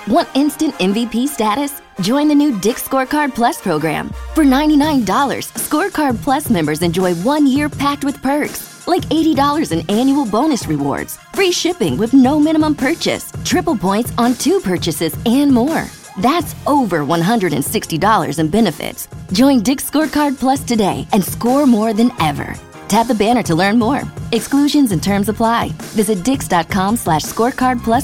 Want instant MVP status? Join the new Dick's Scorecard Plus program. For $99, Scorecard Plus members enjoy 1 year packed with perks, like $80 in annual bonus rewards, free shipping with no minimum purchase, triple points on 2 purchases, and more. That's over $160 in benefits. Join Dick's Scorecard Plus today and score more than ever. Tap the banner to learn more. Exclusions and terms apply. Visit dix.com/scorecard plus